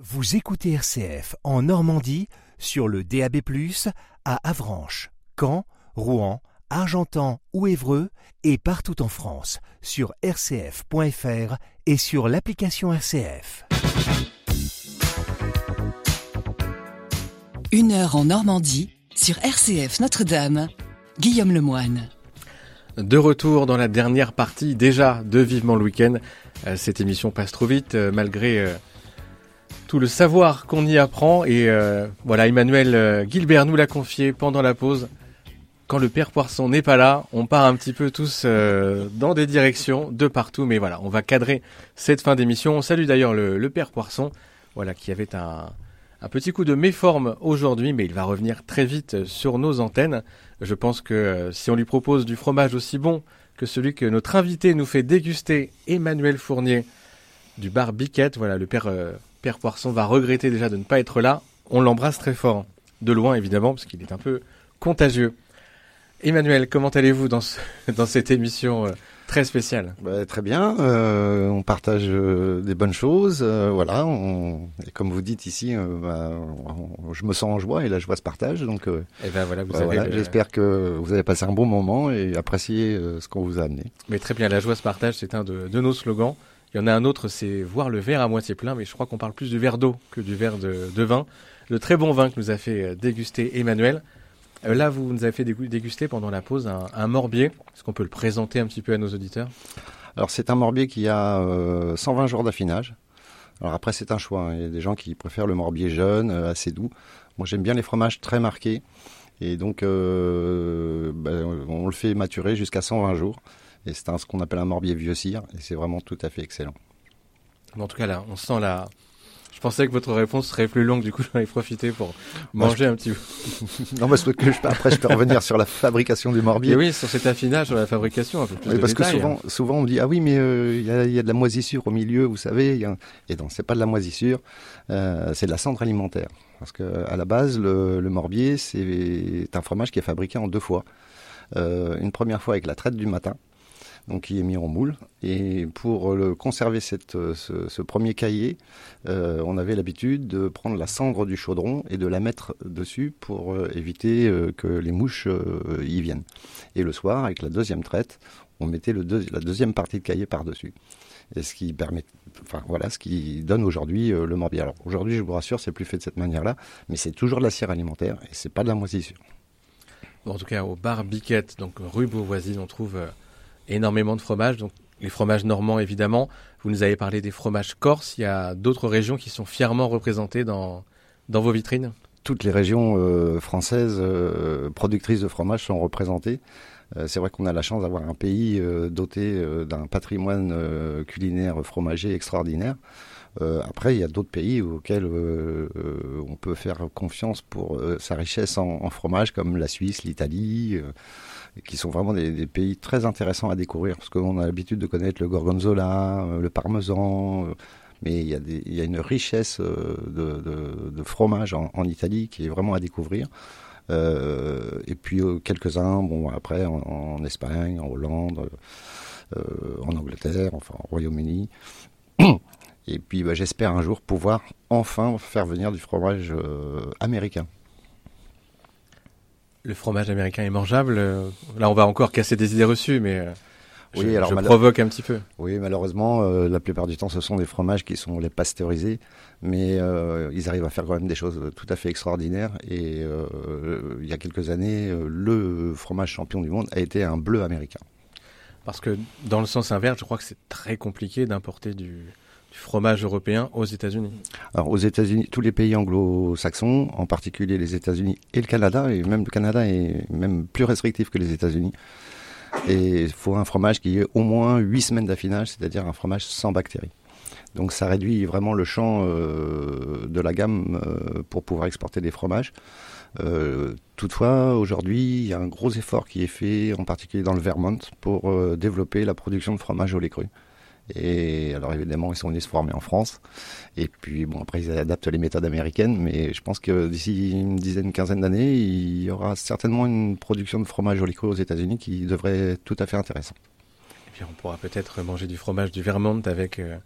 Vous écoutez RCF en Normandie sur le DAB+, à Avranches, Caen, Rouen, Argentan ou Évreux et partout en France sur rcf.fr et sur l'application RCF. 1 heure en Normandie sur RCF Notre-Dame. Guillaume Lemoine. De retour dans la dernière partie déjà de Vivement le Week-end. Cette émission passe trop vite malgré tout le savoir qu'on y apprend. Et voilà, Emmanuel Guilbert nous l'a confié pendant la pause. Quand le père Poisson n'est pas là, on part un petit peu tous dans des directions de partout. Mais voilà, on va cadrer cette fin d'émission. On salue d'ailleurs le père Poisson, voilà, qui avait un petit coup de méforme aujourd'hui, mais il va revenir très vite sur nos antennes. Je pense que si on lui propose du fromage aussi bon que celui que notre invité nous fait déguster, Emmanuel Fournier, du bar Biquette, voilà, le père Poisson va regretter déjà de ne pas être là. On l'embrasse très fort, de loin évidemment, parce qu'il est un peu contagieux. Emmanuel, comment allez-vous dans cette émission très spéciale? Très bien, on partage des bonnes choses, voilà. Et comme vous dites ici, je me sens en joie et la joie se partage. Donc, j'espère que vous avez passé un bon moment et apprécié ce qu'on vous a amené. Mais très bien, la joie se partage, c'est un de nos slogans. Il y en a un autre, c'est voir le verre à moitié plein, mais je crois qu'on parle plus du verre d'eau que du verre de vin. Le très bon vin que nous a fait déguster Emmanuel. Là, vous nous avez fait déguster pendant la pause un morbier. Est-ce qu'on peut le présenter un petit peu à nos auditeurs? Alors, c'est un morbier qui a 120 jours d'affinage. Alors après, c'est un choix, hein. Il y a des gens qui préfèrent le morbier jeune, assez doux. Moi, j'aime bien les fromages très marqués. Et donc, on le fait maturer jusqu'à 120 jours. Et c'est ce qu'on appelle un morbier vieux cire. Et c'est vraiment tout à fait excellent. En tout cas, là, on sent la... Je pensais que votre réponse serait plus longue, du coup j'en ai profité pour manger un petit peu. Non, parce que après je peux revenir sur la fabrication du morbier. Et oui, sur cet affinage, sur la fabrication, un peu plus de parce détails. Que souvent on me dit, ah oui, mais il y a de la moisissure au milieu, vous savez. Et non, c'est pas de la moisissure, c'est de la cendre alimentaire. Parce que à la base, le morbier, c'est un fromage qui est fabriqué en 2 fois. Une première fois avec la traite du matin, donc qui est mis en moule. Et pour conserver ce premier caillé, on avait l'habitude de prendre la cendre du chaudron et de la mettre dessus pour éviter que les mouches y viennent. Et le soir, avec la deuxième traite, on mettait la deuxième partie de caillé par-dessus. Et ce qui donne aujourd'hui le morbier. Alors aujourd'hui, je vous rassure, c'est plus fait de cette manière-là, mais c'est toujours de la cire alimentaire et c'est pas de la moisissure. Bon, en tout cas, au bar Biquette, donc rue Beauvoisine, on trouve énormément de fromages, donc les fromages normands évidemment. Vous nous avez parlé des fromages corses. Il y a d'autres régions qui sont fièrement représentées dans vos vitrines? Toutes les régions françaises productrices de fromage sont représentées. C'est vrai qu'on a la chance d'avoir un pays doté d'un patrimoine culinaire fromager extraordinaire. Après, il y a d'autres pays auxquels on peut faire confiance pour sa richesse en fromage, comme la Suisse, l'Italie, qui sont vraiment des pays très intéressants à découvrir, parce qu'on a l'habitude de connaître le gorgonzola, le parmesan, mais il y a une richesse de fromage en Italie qui est vraiment à découvrir. Et puis quelques-uns, après en Espagne, en Hollande, en Angleterre, enfin au Royaume-Uni. Et puis j'espère un jour pouvoir enfin faire venir du fromage américain. Le fromage américain est mangeable. Là, on va encore casser des idées reçues, mais je provoque un petit peu. Oui, malheureusement, la plupart du temps, ce sont des fromages qui sont les pasteurisés, mais ils arrivent à faire quand même des choses tout à fait extraordinaires. Et il y a quelques années, le fromage champion du monde a été un bleu américain. Parce que dans le sens inverse, je crois que c'est très compliqué d'importer du fromage européen aux États-Unis. Alors aux États-Unis, tous les pays anglo-saxons, en particulier les États-Unis et le Canada, et même le Canada est même plus restrictif que les États-Unis. Et il faut un fromage qui ait au moins 8 semaines d'affinage, c'est-à-dire un fromage sans bactéries. Donc ça réduit vraiment le champ de la gamme pour pouvoir exporter des fromages. Toutefois, aujourd'hui, il y a un gros effort qui est fait, en particulier dans le Vermont, pour développer la production de fromage au lait cru. Et alors évidemment, ils sont venus se former en France. Et puis après, ils adaptent les méthodes américaines. Mais je pense que d'ici une quinzaine d'années, il y aura certainement une production de fromage au lait cru aux États-Unis qui devrait être tout à fait intéressante. Et puis on pourra peut-être manger du fromage du Vermont avec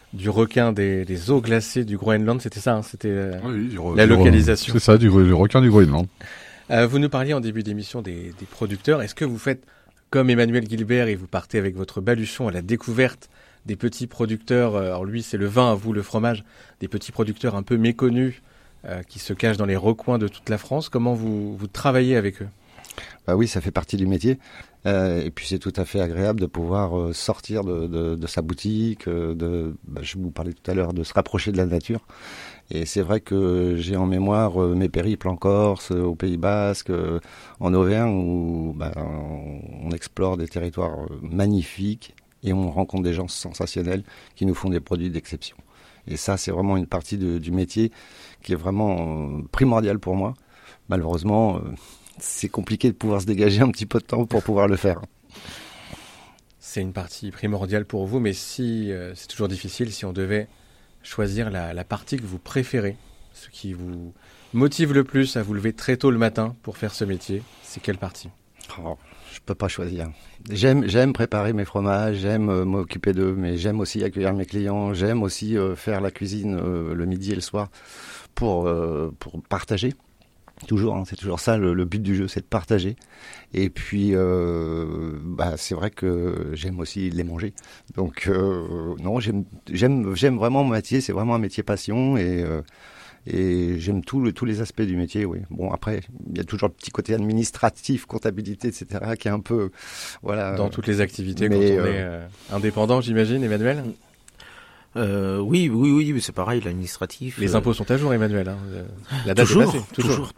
du requin des eaux glacées du Groenland, c'était ça, c'était Oui, la localisation. C'est ça, du requin du Groenland. Vous nous parliez en début d'émission des producteurs. Est-ce que vous faites comme Emmanuel Gilbert et vous partez avec votre baluchon à la découverte des petits producteurs, alors lui c'est le vin, vous le fromage, des petits producteurs un peu méconnus qui se cachent dans les recoins de toute la France. Comment vous travaillez avec eux ? Bah oui, ça fait partie du métier. Et puis c'est tout à fait agréable de pouvoir sortir de sa boutique, je vous parlais tout à l'heure, de se rapprocher de la nature. Et c'est vrai que j'ai en mémoire mes périples en Corse, au Pays Basque, en Auvergne, où on explore des territoires magnifiques et on rencontre des gens sensationnels qui nous font des produits d'exception. Et ça, c'est vraiment une partie du métier qui est vraiment primordiale pour moi. Malheureusement, c'est compliqué de pouvoir se dégager un petit peu de temps pour pouvoir le faire. C'est une partie primordiale pour vous, mais si c'est toujours difficile, si on devait choisir la partie que vous préférez, ce qui vous motive le plus à vous lever très tôt le matin pour faire ce métier, c'est quelle partie ? Je peux pas choisir. J'aime préparer mes fromages, j'aime m'occuper d'eux, mais j'aime aussi accueillir mes clients, j'aime aussi faire la cuisine le midi et le soir pour partager. Toujours, c'est toujours ça le but du jeu, c'est de partager. Et puis, c'est vrai que j'aime aussi les manger. Donc, non, j'aime vraiment mon métier. C'est vraiment un métier passion et j'aime tous les aspects du métier. Oui. Bon, après, il y a toujours le petit côté administratif, comptabilité, etc., qui est un peu, voilà. Dans toutes les activités, quand on est indépendant, j'imagine, Emmanuel. Oui, mais c'est pareil, l'administratif. Les impôts sont à jour, Emmanuel. Hein. La date est passée. Toujours.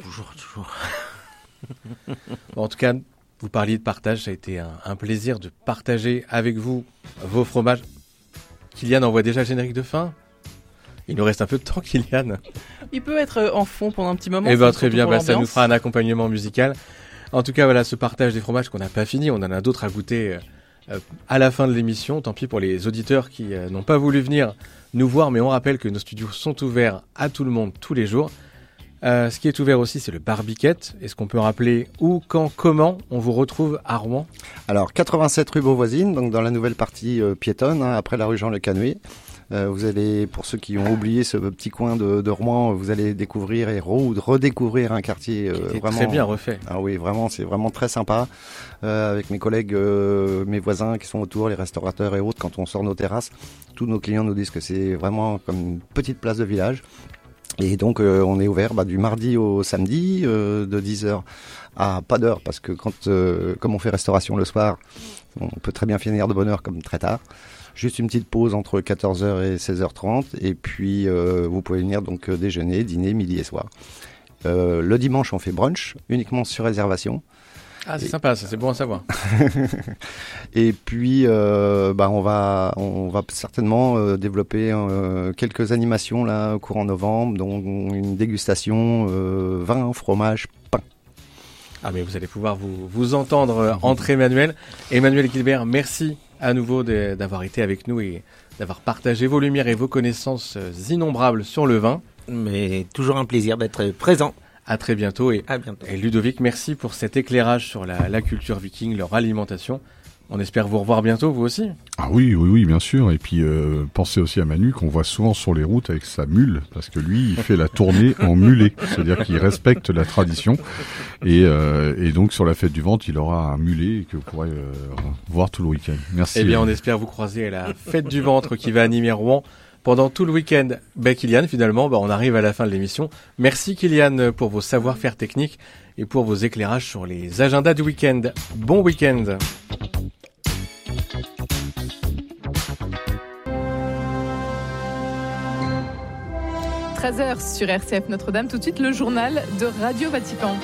Bon, en tout cas, vous parliez de partage. Ça a été un plaisir de partager avec vous vos fromages. Kylian envoie déjà le générique de fin. Il nous reste un peu de temps, Kylian. Il peut être en fond pendant un petit moment. Eh ben, très bien, ça nous fera un accompagnement musical. En tout cas, voilà, ce partage des fromages qu'on n'a pas fini. On en a d'autres à goûter à la fin de l'émission. Tant pis pour les auditeurs qui n'ont pas voulu venir nous voir, mais on rappelle que nos studios sont ouverts à tout le monde tous les jours. Ce qui est ouvert aussi, c'est le Barbiquette. Est-ce qu'on peut rappeler où, quand, comment on vous retrouve à Rouen ? Alors, 87 rue Beauvoisine, donc dans la nouvelle partie piétonne, après la rue Jean-Le-Canuet. Vous allez, pour ceux qui ont oublié ce petit coin de Rouen, vous allez découvrir et redécouvrir un quartier qui vraiment très bien refait. Ah oui, vraiment, c'est vraiment très sympa. Avec mes collègues, mes voisins qui sont autour, les restaurateurs et autres, quand on sort nos terrasses, tous nos clients nous disent que c'est vraiment comme une petite place de village. Et donc on est ouvert du mardi au samedi de 10h à pas d'heure, parce que comme on fait restauration le soir, on peut très bien finir de bonne heure comme très tard. Juste une petite pause entre 14h et 16h30 et puis vous pouvez venir donc déjeuner, dîner, midi et soir. Le dimanche on fait brunch uniquement sur réservation. Ah, c'est sympa, ça, c'est bon à savoir. Et puis, on va certainement développer quelques animations là courant novembre, dont une dégustation vin, fromage, pain. Ah, mais vous allez pouvoir vous entendre entre Emmanuel. Emmanuel Gilbert, merci à nouveau d'avoir été avec nous et d'avoir partagé vos lumières et vos connaissances innombrables sur le vin. Mais toujours un plaisir d'être présent. À très bientôt. À bientôt. Et Ludovic, merci pour cet éclairage sur la culture viking, leur alimentation. On espère vous revoir bientôt, vous aussi. Ah oui, bien sûr. Et puis, pensez aussi à Manu, qu'on voit souvent sur les routes avec sa mule, parce que lui, il fait la tournée en mulet. C'est-à-dire qu'il respecte la tradition. Et donc, sur la fête du ventre, il aura un mulet que vous pourrez voir tout le week-end. Merci. Eh bien, on espère vous croiser à la fête du ventre qui va animer Rouen pendant tout le week-end. Kylian, finalement, on arrive à la fin de l'émission. Merci, Kylian, pour vos savoir-faire techniques et pour vos éclairages sur les agendas du week-end. Bon week-end. – 13h sur RCF Notre-Dame. Tout de suite, le journal de Radio Vatican.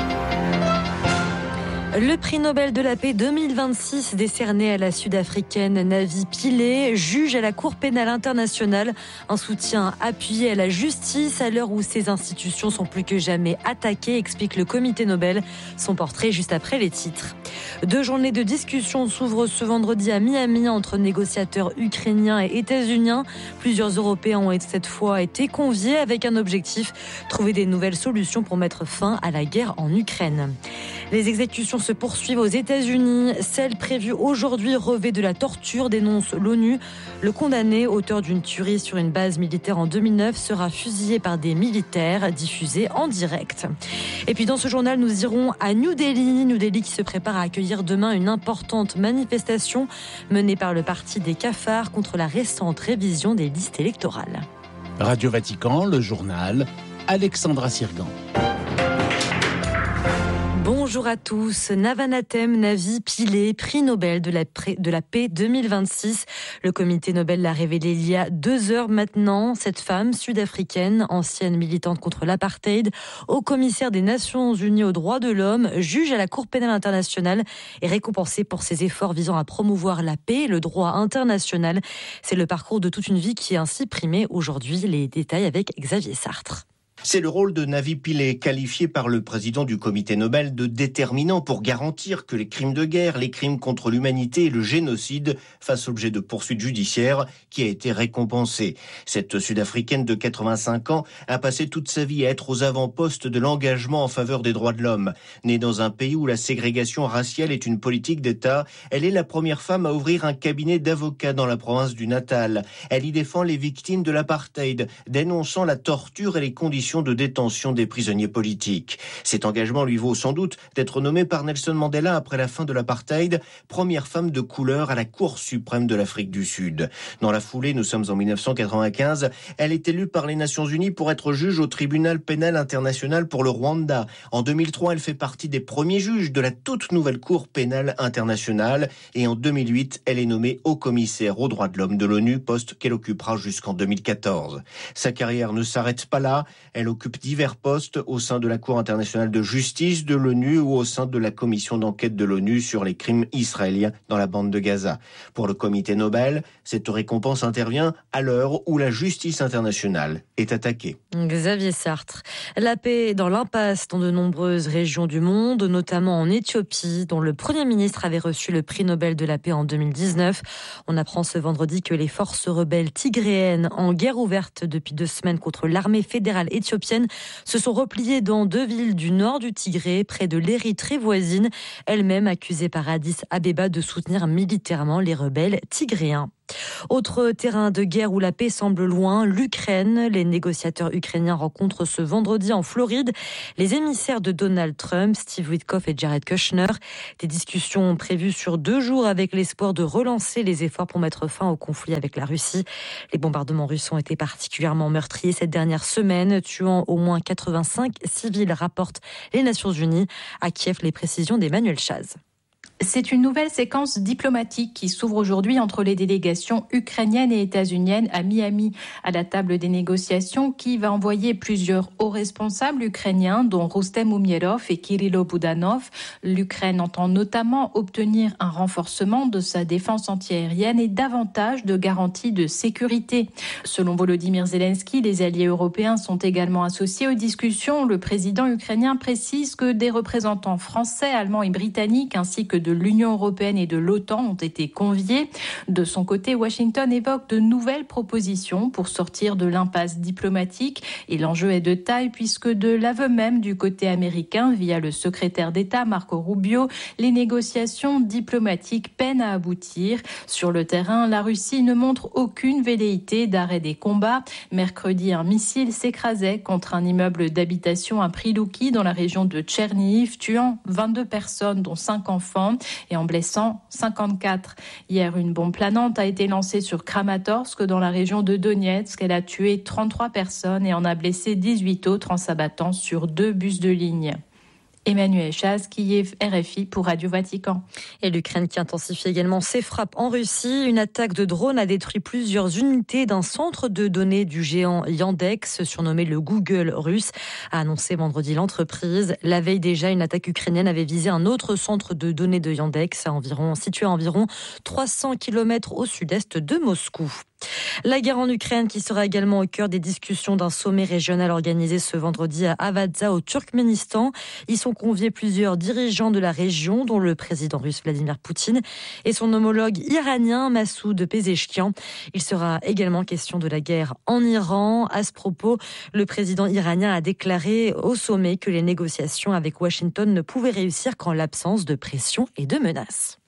Le prix Nobel de la paix 2026 décerné à la Sud-Africaine Navi Pillay, juge à la Cour pénale internationale, un soutien appuyé à la justice à l'heure où ces institutions sont plus que jamais attaquées, explique le comité Nobel. Son portrait juste après les titres. 2 journées de discussion s'ouvrent ce vendredi à Miami entre négociateurs ukrainiens et états-uniens. Plusieurs Européens ont cette fois été conviés avec un objectif, trouver des nouvelles solutions pour mettre fin à la guerre en Ukraine. Les exécutions se poursuivent aux États-Unis. Celle prévue aujourd'hui revêt de la torture, dénonce l'ONU. Le condamné, auteur d'une tuerie sur une base militaire en 2009, sera fusillé par des militaires, diffusé en direct. Et puis dans ce journal, nous irons à New Delhi. New Delhi qui se prépare à accueillir demain une importante manifestation menée par le parti des cafards contre la récente révision des listes électorales. Radio Vatican, le journal, Alexandra Sirgan. Bonjour à tous. Navanatem Navi Pillay, prix Nobel de la paix 2026. Le comité Nobel l'a révélé il y a 2 heures maintenant. Cette femme sud-africaine, ancienne militante contre l'apartheid, haut commissaire des Nations Unies aux droits de l'homme, juge à la Cour pénale internationale et récompensée pour ses efforts visant à promouvoir la paix et le droit international. C'est le parcours de toute une vie qui est ainsi primé aujourd'hui. Les détails avec Xavier Sartre. C'est le rôle de Navi Pillay, qualifié par le président du comité Nobel de déterminant pour garantir que les crimes de guerre, les crimes contre l'humanité et le génocide fassent l'objet de poursuites judiciaires, qui a été récompensé. Cette Sud-Africaine de 85 ans a passé toute sa vie à être aux avant-postes de l'engagement en faveur des droits de l'homme. Née dans un pays où la ségrégation raciale est une politique d'État, elle est la première femme à ouvrir un cabinet d'avocats dans la province du Natal. Elle y défend les victimes de l'apartheid, dénonçant la torture et les conditions de détention des prisonniers politiques. Cet engagement lui vaut sans doute d'être nommée par Nelson Mandela après la fin de l'apartheid, première femme de couleur à la Cour suprême de l'Afrique du Sud. Dans la foulée, nous sommes en 1995, elle est élue par les Nations Unies pour être juge au tribunal pénal international pour le Rwanda. En 2003, elle fait partie des premiers juges de la toute nouvelle Cour pénale internationale et en 2008, elle est nommée haut commissaire aux droits de l'homme de l'ONU, poste qu'elle occupera jusqu'en 2014. Sa carrière ne s'arrête pas là. Elle occupe divers postes au sein de la Cour internationale de justice de l'ONU ou au sein de la commission d'enquête de l'ONU sur les crimes israéliens dans la bande de Gaza. Pour le comité Nobel, cette récompense intervient à l'heure où la justice internationale est attaquée. Xavier Sartre. La paix dans l'impasse dans de nombreuses régions du monde, notamment en Éthiopie, dont le Premier ministre avait reçu le prix Nobel de la paix en 2019. On apprend ce vendredi que les forces rebelles tigréennes, en guerre ouverte depuis 2 semaines contre l'armée fédérale éthiopienne, se sont repliées dans 2 villes du nord du Tigré, près de l'Érythrée voisine, elle-même accusée par Addis Abeba de soutenir militairement les rebelles tigréens. Autre terrain de guerre où la paix semble loin, l'Ukraine. Les négociateurs ukrainiens rencontrent ce vendredi en Floride les émissaires de Donald Trump, Steve Witkoff et Jared Kushner. Des discussions prévues sur 2 jours avec l'espoir de relancer les efforts pour mettre fin au conflit avec la Russie. Les bombardements russes ont été particulièrement meurtriers cette dernière semaine, tuant au moins 85 civils, rapportent les Nations Unies. À Kiev, les précisions d'Emmanuel Chaz. C'est une nouvelle séquence diplomatique qui s'ouvre aujourd'hui entre les délégations ukrainiennes et états-uniennes à Miami, à la table des négociations qui va envoyer plusieurs hauts responsables ukrainiens, dont Rustem Umerov et Kirilo Budanov. L'Ukraine entend notamment obtenir un renforcement de sa défense antiaérienne et davantage de garanties de sécurité. Selon Volodymyr Zelensky, les alliés européens sont également associés aux discussions. Le président ukrainien précise que des représentants français, allemands et britanniques, ainsi que de l'Union européenne et de l'OTAN ont été conviés. De son côté, Washington évoque de nouvelles propositions pour sortir de l'impasse diplomatique. Et l'enjeu est de taille puisque de l'aveu même du côté américain, via le secrétaire d'État Marco Rubio, les négociations diplomatiques peinent à aboutir. Sur le terrain, la Russie ne montre aucune velléité d'arrêt des combats. Mercredi, un missile s'écrasait contre un immeuble d'habitation à Prilouki dans la région de Tchernihiv, tuant 22 personnes, dont 5 enfants, et en blessant 54. Hier, une bombe planante a été lancée sur Kramatorsk dans la région de Donetsk. Elle a tué 33 personnes et en a blessé 18 autres en s'abattant sur 2 bus de ligne. Emmanuel Chaz, Kiev, RFI pour Radio Vatican. Et l'Ukraine qui intensifie également ses frappes en Russie. Une attaque de drone a détruit plusieurs unités d'un centre de données du géant Yandex, surnommé le Google russe, a annoncé vendredi l'entreprise. La veille déjà, une attaque ukrainienne avait visé un autre centre de données de Yandex, situé à environ 300 km au sud-est de Moscou. La guerre en Ukraine qui sera également au cœur des discussions d'un sommet régional organisé ce vendredi à Avadza au Turkménistan. Y sont conviés plusieurs dirigeants de la région, dont le président russe Vladimir Poutine et son homologue iranien Massoud Pezeshkian. Il sera également question de la guerre en Iran. À ce propos, le président iranien a déclaré au sommet que les négociations avec Washington ne pouvaient réussir qu'en l'absence de pression et de menaces.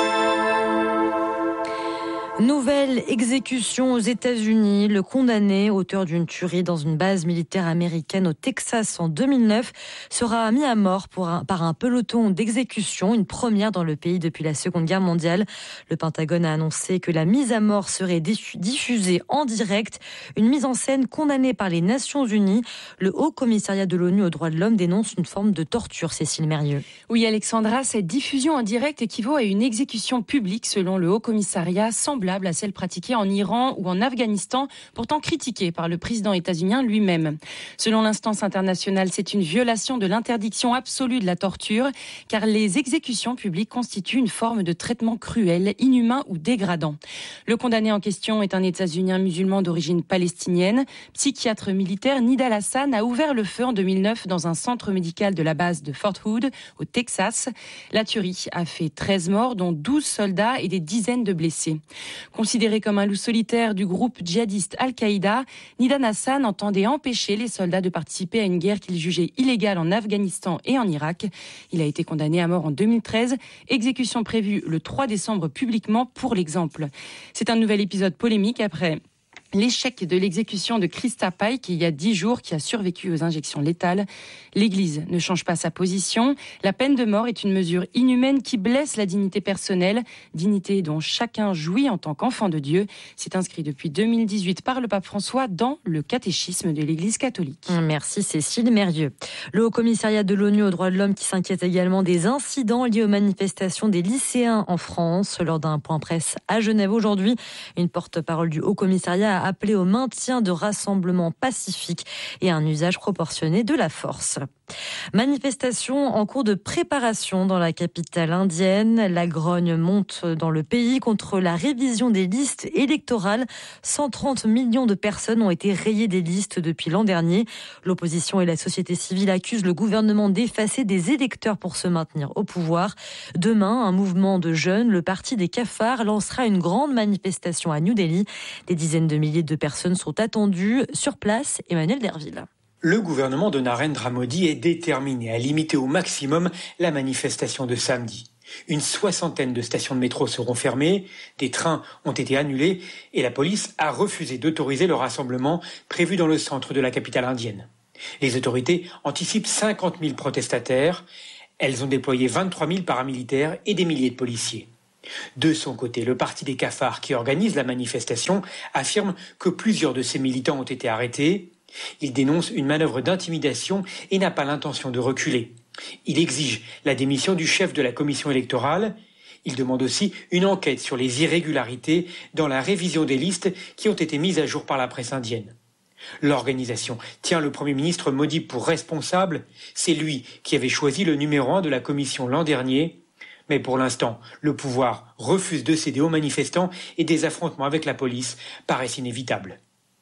Nouvelle exécution aux États-Unis. Le condamné, auteur d'une tuerie dans une base militaire américaine au Texas en 2009, sera mis à mort par un peloton d'exécution, une première dans le pays depuis la Seconde Guerre mondiale. Le Pentagone a annoncé que la mise à mort serait diffusée en direct, une mise en scène condamnée par les Nations Unies. Le Haut Commissariat de l'ONU aux droits de l'homme dénonce une forme de torture, Cécile Mérieux. Oui, Alexandra, cette diffusion en direct équivaut à une exécution publique selon le Haut Commissariat, semblable à celle pratiquée en Iran ou en Afghanistan, pourtant critiquée par le président états-unien lui-même. Selon l'instance internationale, c'est une violation de l'interdiction absolue de la torture, car les exécutions publiques constituent une forme de traitement cruel, inhumain ou dégradant. Le condamné en question est un États-Unien musulman d'origine palestinienne. Psychiatre militaire Nidal Hassan a ouvert le feu en 2009 dans un centre médical de la base de Fort Hood, au Texas. La tuerie a fait 13 morts, dont 12 soldats et des dizaines de blessés. Considéré comme un loup solitaire du groupe djihadiste Al-Qaïda, Nidal Hassan entendait empêcher les soldats de participer à une guerre qu'il jugeait illégale en Afghanistan et en Irak. Il a été condamné à mort en 2013, exécution prévue le 3 décembre publiquement pour l'exemple. C'est un nouvel épisode polémique après l'échec de l'exécution de Krista Pike il y a 10 jours qui a survécu aux injections létales. L'Église ne change pas sa position. La peine de mort est une mesure inhumaine qui blesse la dignité personnelle, dignité dont chacun jouit en tant qu'enfant de Dieu. C'est inscrit depuis 2018 par le pape François dans le catéchisme de l'Église catholique. Merci Cécile Mérieux. Le Haut Commissariat de l'ONU aux droits de l'homme qui s'inquiète également des incidents liés aux manifestations des lycéens en France. Lors d'un point presse à Genève aujourd'hui, une porte-parole du Haut Commissariat a appelé au maintien de rassemblements pacifiques et un usage proportionné de la force. Manifestation en cours de préparation dans la capitale indienne. La grogne monte dans le pays contre la révision des listes électorales. 130 millions de personnes ont été rayées des listes depuis l'an dernier. L'opposition et la société civile accusent le gouvernement d'effacer des électeurs pour se maintenir au pouvoir. Demain, un mouvement de jeunes, le Parti des cafards, lancera une grande manifestation à New Delhi. Des dizaines de milliers de personnes sont attendues. Sur place, Emmanuel Derville. Le gouvernement de Narendra Modi est déterminé à limiter au maximum la manifestation de samedi. Une 60aine de stations de métro seront fermées, des trains ont été annulés et la police a refusé d'autoriser le rassemblement prévu dans le centre de la capitale indienne. Les autorités anticipent 50 000 protestataires. Elles ont déployé 23 000 paramilitaires et des milliers de policiers. De son côté, le Parti des cafards qui organise la manifestation affirme que plusieurs de ses militants ont été arrêtés. Il dénonce une manœuvre d'intimidation et n'a pas l'intention de reculer. Il exige la démission du chef de la commission électorale. Il demande aussi une enquête sur les irrégularités dans la révision des listes qui ont été mises à jour par la presse indienne. L'organisation tient le Premier ministre Modi pour responsable. C'est lui qui avait choisi le numéro 1 de la commission l'an dernier. Mais pour l'instant, le pouvoir refuse de céder aux manifestants et des affrontements avec la police paraissent inévitables.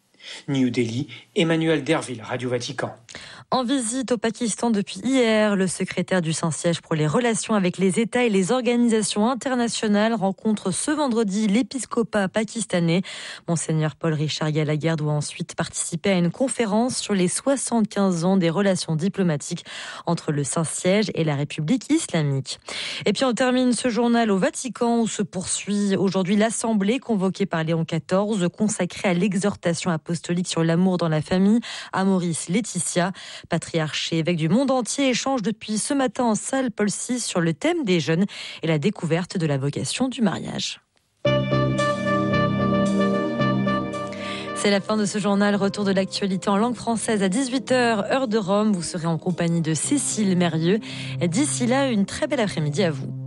New Delhi, Emmanuel Derville, Radio Vatican. En visite au Pakistan depuis hier, le secrétaire du Saint-Siège pour les relations avec les États et les organisations internationales rencontre ce vendredi l'épiscopat pakistanais. Monseigneur Paul-Richard Gallagher doit ensuite participer à une conférence sur les 75 ans des relations diplomatiques entre le Saint-Siège et la République islamique. Et puis on termine ce journal au Vatican où se poursuit aujourd'hui l'assemblée convoquée par Léon XIV consacrée à l'exhortation apostolique sur l'amour dans la famille. Amoris Laetitia, patriarche et évêque du monde entier, échange depuis ce matin en salle Paul VI sur le thème des jeunes et la découverte de la vocation du mariage. C'est la fin de ce journal. Retour de l'actualité en langue française à 18h, heure de Rome. Vous serez en compagnie de Cécile Mérieux. D'ici là, une très belle après-midi à vous.